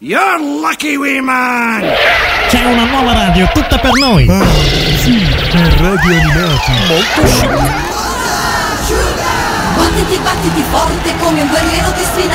You're lucky, women! C'è una nuova radio, tutta per noi. Ah, sì, è Radio Animati. Molto chic. Battiti, battiti forte come un guerriero di sfida.